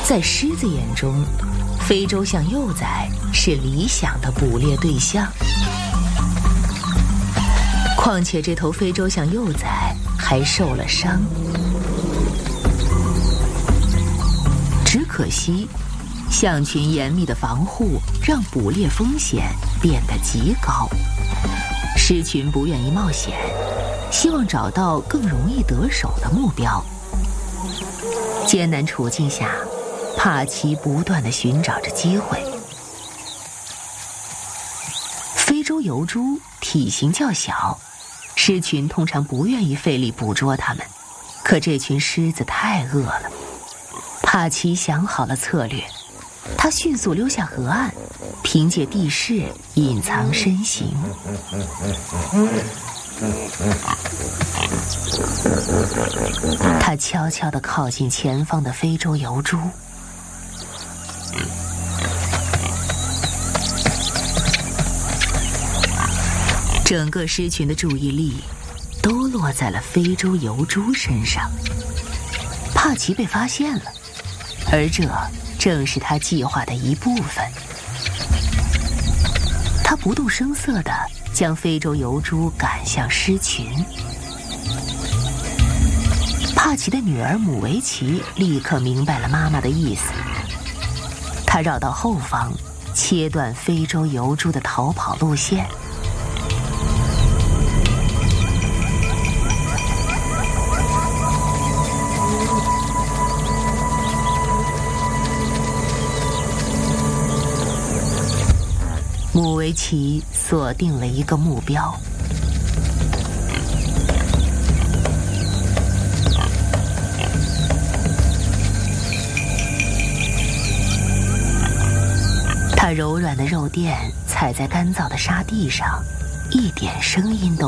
在狮子眼中，非洲象幼崽是理想的捕猎对象。况且这头非洲象幼崽还受了伤，只可惜象群严密的防护让捕猎风险变得极高，狮群不愿意冒险，希望找到更容易得手的目标。艰难处境下，帕奇不断地寻找着机会。非洲疣猪体型较小，狮群通常不愿意费力捕捉它们，可这群狮子太饿了。帕奇想好了策略，他迅速溜下河岸，凭借地势隐藏身形。他悄悄地靠近前方的非洲疣猪，整个狮群的注意力都落在了非洲疣猪身上。帕奇被发现了，而这正是他计划的一部分。他不动声色地将非洲疣猪赶向狮群。帕奇的女儿姆维奇立刻明白了妈妈的意思，她绕到后方，切断非洲疣猪的逃跑路线。姆维奇锁定了一个目标，他柔软的肉垫踩在干燥的沙地上，一点声音都